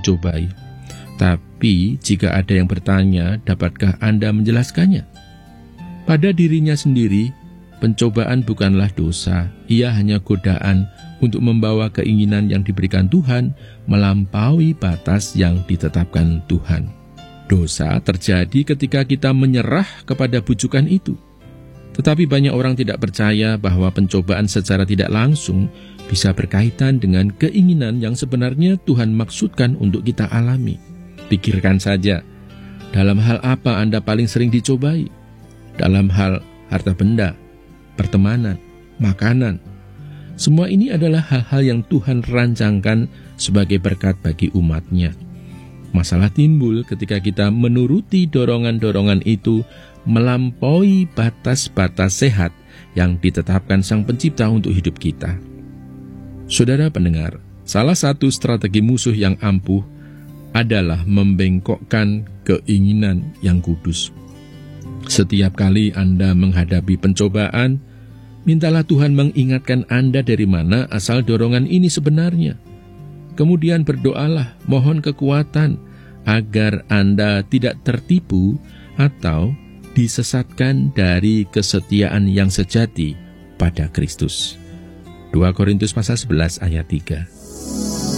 dicobai. Tapi jika ada yang bertanya, dapatkah Anda menjelaskannya? Pada dirinya sendiri, pencobaan bukanlah dosa, ia hanya godaan untuk membawa keinginan yang diberikan Tuhan melampaui batas yang ditetapkan Tuhan. Dosa terjadi ketika kita menyerah kepada bujukan itu. Tetapi banyak orang tidak percaya bahwa pencobaan secara tidak langsung bisa berkaitan dengan keinginan yang sebenarnya Tuhan maksudkan untuk kita alami. Pikirkan saja, dalam hal apa Anda paling sering dicobai? Dalam hal harta benda, pertemanan, makanan. Semua ini adalah hal-hal yang Tuhan rancangkan sebagai berkat bagi umat-Nya. Masalah timbul ketika kita menuruti dorongan-dorongan itu melampaui batas-batas sehat yang ditetapkan Sang Pencipta untuk hidup kita. Saudara pendengar, salah satu strategi musuh yang ampuh adalah membengkokkan keinginan yang kudus. Setiap kali Anda menghadapi pencobaan, mintalah Tuhan mengingatkan Anda dari mana asal dorongan ini sebenarnya. Kemudian berdoalah, mohon kekuatan agar Anda tidak tertipu atau disesatkan dari kesetiaan yang sejati pada Kristus. 2 Korintus pasal 11 ayat 3.